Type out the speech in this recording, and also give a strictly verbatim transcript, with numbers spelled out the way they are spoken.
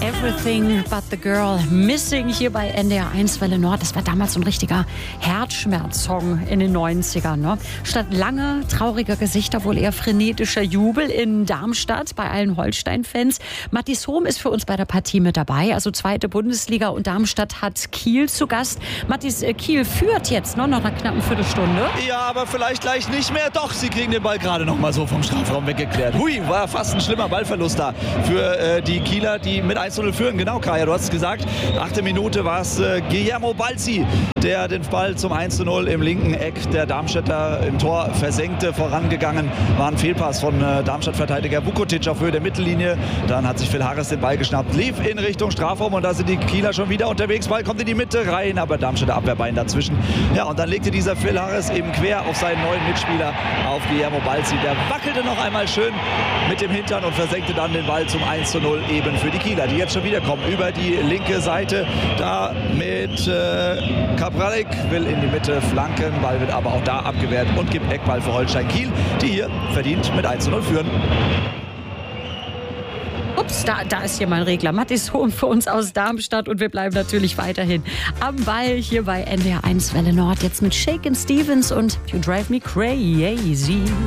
Everything but the Girl Missing hier bei N D R eins Welle Nord. Das war damals so ein richtiger Herzschmerz-Song in den neunzigern. Ne? Statt lange, trauriger Gesichter wohl eher frenetischer Jubel in Darmstadt bei allen Holstein-Fans. Mathis Hohm ist für uns bei der Partie mit dabei. Also zweite Bundesliga und Darmstadt hat Kiel zu Gast. Mathis, Kiel führt jetzt noch nach einer knappen Viertelstunde. Ja, aber vielleicht gleich nicht mehr. Doch, sie kriegen den Ball gerade noch mal so vom Strafraum weggeklärt. Hui, war fast ein schlimmer Ballverlust da für äh, die Kieler, die mit eins zu null führen. Genau, Kaya, du hast es gesagt. Achte Minute war es äh, Guillermo Balzi, der den Ball zum eins zu null im linken Eck der Darmstädter im Tor versenkte. Vorangegangen war ein Fehlpass von äh, Darmstadt-Verteidiger Vukotic auf Höhe der Mittellinie. Dann hat sich Phil Harris den Ball geschnappt, lief in Richtung Strafraum und da sind die Kieler schon wieder unterwegs. Ball kommt in die Mitte rein, aber Darmstädter Abwehrbein dazwischen. Ja, und dann legte dieser Phil Harris eben quer auf seinen neuen Mitspieler, auf Guillermo Balzi. Der wackelte noch einmal schön mit dem Hintern und versenkte dann den Ball zum eins zu null eben für die Kieler, die jetzt schon wieder kommen über die linke Seite. Da mit äh, Kapralik will in die Mitte flanken, Ball wird aber auch da abgewehrt und gibt Eckball für Holstein Kiel, die hier verdient mit eins zu null führen. Ups, da, da ist hier mein Regler. Mathis Hohm für uns aus Darmstadt und wir bleiben natürlich weiterhin am Ball hier bei N D R eins Welle Nord. Jetzt mit Shakin' Stevens und You Drive Me Crazy.